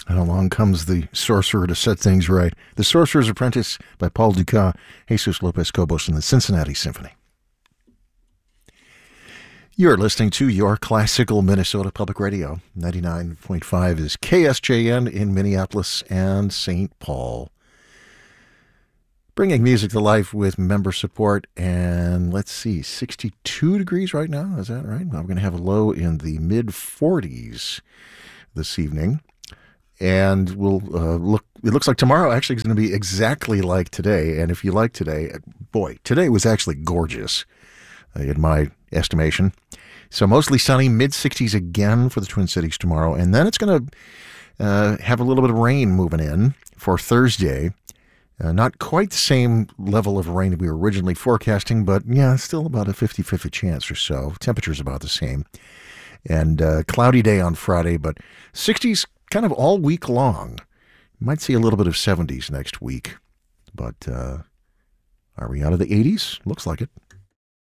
And along comes the sorcerer to set things right. The Sorcerer's Apprentice by Paul Dukas, Jesus Lopez Cobos, and the Cincinnati Symphony. You're listening to your classical Minnesota Public Radio. 99.5 is KSJN in Minneapolis and St. Paul. Bringing music to life with member support, and let's see, 62 degrees right now. Is that right? Well, we're going to have a low in the mid-40s this evening. And it looks like tomorrow actually is going to be exactly like today. And if you like today, boy, today was actually gorgeous in my estimation. So mostly sunny, mid-60s again for the Twin Cities tomorrow. And then it's going to have a little bit of rain moving in for Thursday. Not quite the same level of rain that we were originally forecasting, but yeah, still about a 50-50 chance or so. Temperature's about the same. And cloudy day on Friday, but 60s kind of all week long. Might see a little bit of 70s next week. But are we out of the 80s? Looks like it.